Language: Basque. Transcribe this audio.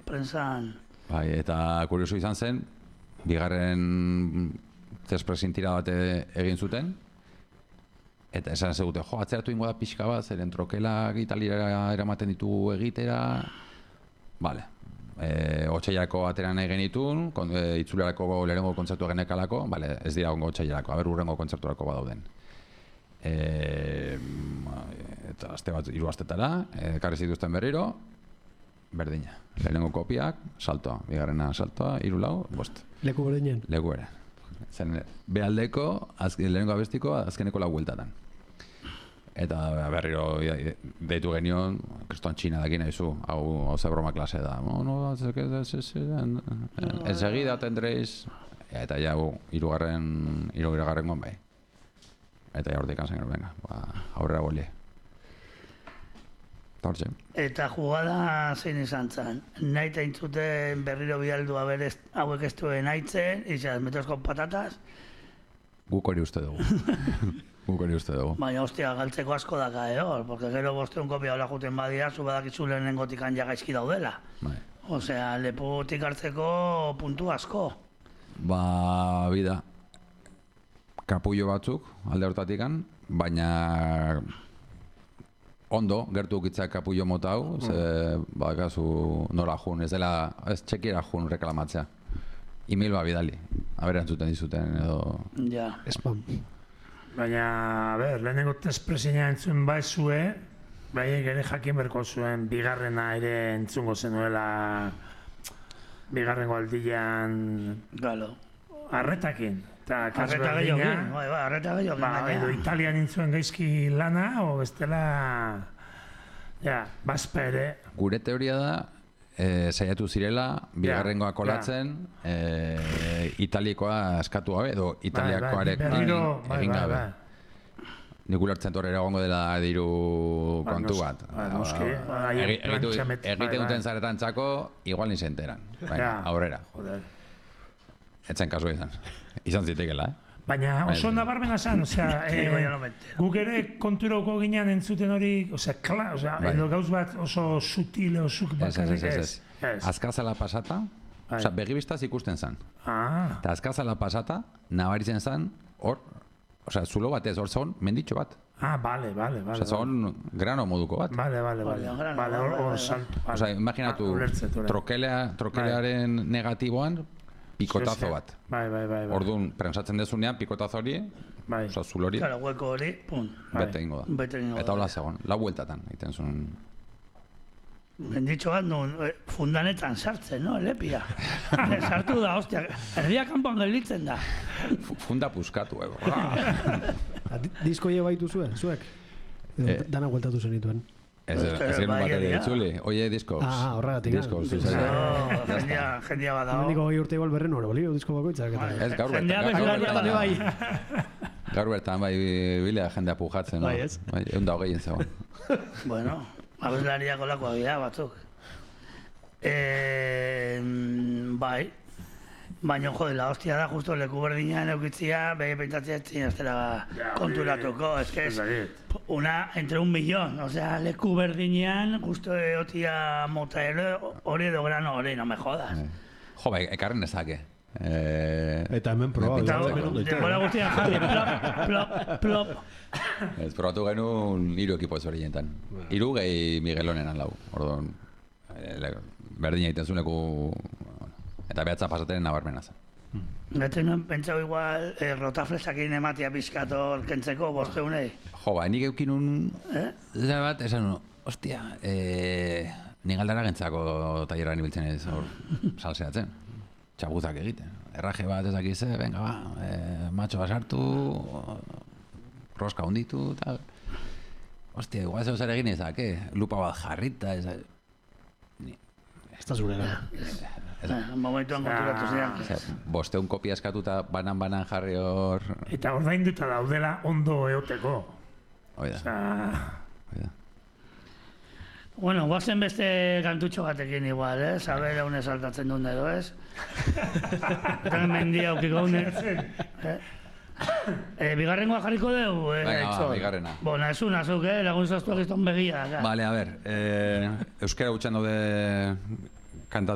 prensan. Bai, eta kurioso izan zen, bigarren testpresin tira bat egin zuten, eta esan zegute, atzeratu ingo da pixka bat, zeren trokelak Italiara eramaten ditugu egitera, bale. Otsailarako atera nahi genitun, itzulerako lehenengo kontzertua genekalako, bale, ez dira ongo otsailarako, urrengo kontzerturako badauden. Eta aste bat, 3 astetara, ekarri zituzten berriro, berdina. Lehenengo kopiak, saltoa, bigarrena saltoa, 3, 4, 5. Leku berdinen? Leku ere. Zen, bealdeko, lehenengo abestiko, azkeneko 4 bueltatan. Eta berriro deitu genion, kristoan txina dakin nahizu, hau ze broma klase da. Enseguida tendréis, eta ja, 3. bai. Eta ja hortik anzen gero, venga, aurrera bolie. Eta jugada zein izan zen. Nahi eta intzuten berriro bialdua berez hauek ez duen haitzen, izan metos con patatas. Guk hori uste dugu. Baina, hostia, galtzeko asko daka, hor, porque gero 500 kopia hola juten badia, zu badakizu lehenengotik ja gaizki daudela. Osea, lepotik hartzeko puntu asko. Ba, bida, kapullo batzuk, alde hortatikan, baina ondo, gertu ukitzak kapullo mota hau, ze badakazu nora jun, ez dela, ez txekiera jun reklamatzea. Email ba bidali, aberantzuten dizuten edo... Ja. Spam. Baina, lehenengo testpresina entzun baizue, baiek ere jakin berko zuen bigarrena ere entzungo zenuela bigarrengo aldian... Galo. Arretakin. Arreta gehiokin, arreta gehiokin. Edo Italian intzuen gaizki lana, o bestela... Ja, bazpa ere... Gure teoria da, saiatu zirela, bigarrengoa kolatzen, Italikoa eskatu gabe, edo Italiakoarekin egin gabe. Nik ulertzen torrera gongo dela diru kontu bat. Egiten duten zaretan txako, igual nisen enteran. Aurrera. Etzen kasu izan zitekela, Baina oso nabarmena zen, guk ere konturauko ginean entzuten hori, edo gauz bat oso sutil, osuk bakarrik ez. Azkazala pasata, begibistaz ikusten zen. Eta azkazala pasata, nabaritzen zen, hor, zulo batez, hor zon, menditxo bat. Bale. Zon grano moduko bat. Bale, hor salto. Imaginatu, trokelearen negatiboan, pikotazo bat. Bai. Orduan, prensatzen dezunean, pikotazo hori, zul hori, Claro, hueko hori, pun. bete ingo da. Eta hola zegoen, 4 bueltatan, egiten zuen. Menditxo bat nun, fundanetan sartzen, no, elepia. Sartu da, hostia, erdia kanpoan gelditzen da. Funda puskatu, Disko baitu zuen, zuek? Dana gueltatu zenituen. Ez genuen bat ere ditzuli, oie diskos. Horregatik. Diskos, Jendia bat dago. Niko 2 urte igual berren hori bolio, disko bakoitzak. Ez, gaur bertan, bai, bilea jendea pujatzen. Bai, ez? Egun da hogeien zegoen. Bueno, abeslariak olako abia batzuk. Bai, baina jode, la hostia da, justo leku berdinean eukitzia, bege pentsatzea etzin ez dela konturatuko, ez que es entre 1 millón, osea, leku berdinean, justo egotia mota hori edo grano hori, no me jodas. Jo, bai, ekarren ezake. Eta hemen proba. Denbora guztian jarri, plop. Ez probatu genuen 3 ekipo ez hori jentan. 3 gehi Miguelonenan lau. Orduan, berdina egiten zuen leku... Eta behatza pasateren nabarmena zen. Gete nuen pentsau igual rotaflesakin ematia pizkator kentzeko 500. Jo, ba, nik eukinun... Zera bat, esan nuen, ostia, nik aldara gentzako tailerran ibiltzen ez hor salseatzen. Txabuzak egiten. Erraje bat ezakize, venga ba, matxo basartu, roska hunditu, tal. Ostia, igual zeu zer egin ezak, lupa bat jarrita, ezak... Ez da zurera. Momentuan konturatu ziren. 500 kopia eskatuta banan jarri hor... Eta ordainduta daudela ondo eoteko. Oida. Bueno, guazen beste kantutxo batekin igual, Saber haune saltatzen duen edo, ez? Eta mendia aukiko haune. Bigarrengoa jarriko dugu, Venga, bigarrena. Bona, ez unazuk, lagun zaztuak izton begia. Vale, a ver, euskera gutxan daude kantatu